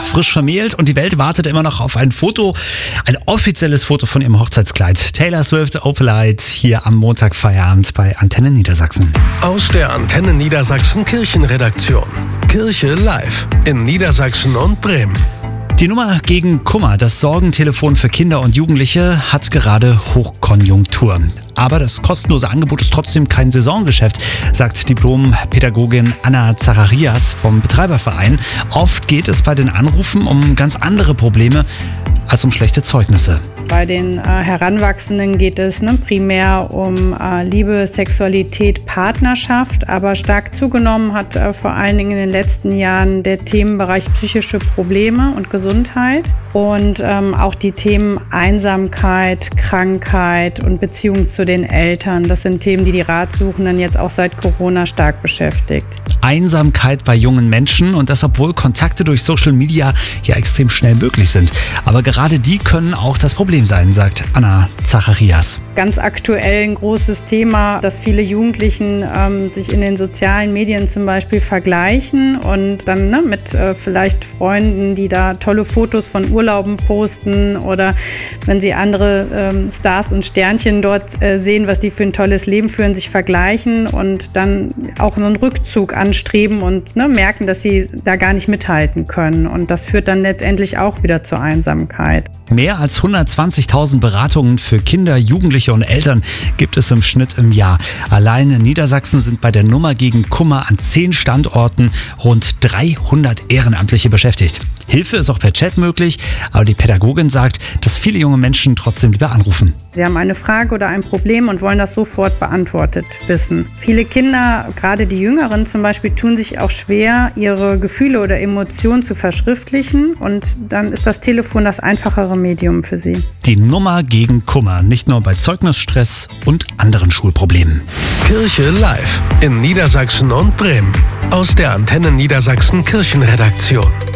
frisch vermählt und die Welt wartet immer noch auf ein Foto, ein offizielles Foto von ihrem Hochzeitskleid. Taylor Swift, Opalite, hier am Montag Feierabend bei Antenne Niedersachsen. Aus der Antenne Niedersachsen Kirchenredaktion. Kirche live in Niedersachsen und Bremen. Die Nummer gegen Kummer, das Sorgentelefon für Kinder und Jugendliche, hat gerade Hochkonjunktur. Aber das kostenlose Angebot ist trotzdem kein Saisongeschäft, sagt Diplom-Pädagogin Anna Zacharias vom Betreiberverein. Oft geht es bei den Anrufen um ganz andere Probleme als um schlechte Zeugnisse. Bei den Heranwachsenden geht es primär um Liebe, Sexualität, Partnerschaft, aber stark zugenommen hat vor allen Dingen in den letzten Jahren der Themenbereich psychische Probleme und Gesundheit und auch die Themen Einsamkeit, Krankheit und Beziehung zu den Eltern. Das sind Themen, die Ratsuchenden jetzt auch seit Corona stark beschäftigt. Einsamkeit bei jungen Menschen und das, obwohl Kontakte durch Social Media ja extrem schnell möglich sind. Aber gerade die können auch das Problem sein, sagt Anna Zacharias. Ganz aktuell ein großes Thema, dass viele Jugendlichen sich in den sozialen Medien zum Beispiel vergleichen und dann mit vielleicht Freunden, die da tolle Fotos von Urlauben posten oder wenn sie andere Stars und Sternchen dort sehen, was die für ein tolles Leben führen, sich vergleichen und dann auch so einen Rückzug anstreben und merken, dass sie da gar nicht mithalten können. Und das führt dann letztendlich auch wieder zur Einsamkeit. Mehr als 120.000 Beratungen für Kinder, Jugendliche und Eltern gibt es im Schnitt im Jahr. Allein in Niedersachsen sind bei der Nummer gegen Kummer an 10 Standorten rund 300 Ehrenamtliche beschäftigt. Hilfe ist auch per Chat möglich, aber die Pädagogin sagt, dass viele junge Menschen trotzdem lieber anrufen. Sie haben eine Frage oder ein Problem und wollen das sofort beantwortet wissen. Viele Kinder, gerade die Jüngeren zum Beispiel, tun sich auch schwer, ihre Gefühle oder Emotionen zu verschriftlichen und dann ist das Telefon das einfachere Medium für sie. Die Nummer gegen Kummer, nicht nur bei Zeugnisstress und anderen Schulproblemen. Kirche live in Niedersachsen und Bremen. Aus der Antenne Niedersachsen Kirchenredaktion.